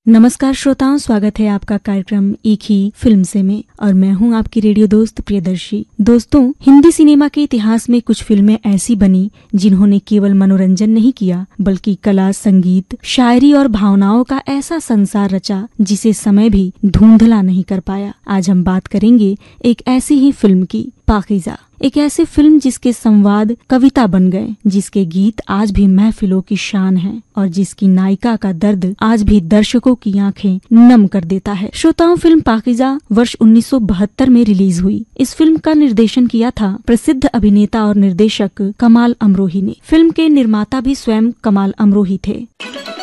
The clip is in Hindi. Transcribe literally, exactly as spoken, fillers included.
नमस्कार श्रोताओं, स्वागत है आपका कार्यक्रम एक ही फिल्म से में और मैं हूं आपकी रेडियो दोस्त प्रियदर्शी। दोस्तों, हिंदी सिनेमा के इतिहास में कुछ फिल्में ऐसी बनी जिन्होंने केवल मनोरंजन नहीं किया बल्कि कला, संगीत, शायरी और भावनाओं का ऐसा संसार रचा जिसे समय भी धुंधला नहीं कर पाया। आज हम बात करेंगे एक ऐसी ही फिल्म की, पाकीज़ा। एक ऐसी फिल्म जिसके संवाद कविता बन गए, जिसके गीत आज भी महफिलों की शान हैं और जिसकी नायिका का दर्द आज भी दर्शकों की आंखें नम कर देता है। श्रोताओं, फिल्म पाकीज़ा वर्ष उन्नीस सौ बहत्तर में रिलीज हुई। इस फिल्म का निर्देशन किया था प्रसिद्ध अभिनेता और निर्देशक कमाल अमरोही ने। फिल्म के निर्माता भी स्वयं कमाल अमरोही थे।